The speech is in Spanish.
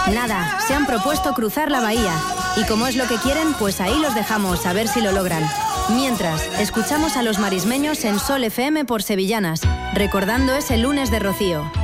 Nada, se han propuesto cruzar la bahía. Y como es lo que quieren, pues ahí los dejamos, a ver si lo logran. Mientras, escuchamos a los marismeños en Sol FM por Sevillanas, recordando ese lunes de rocío.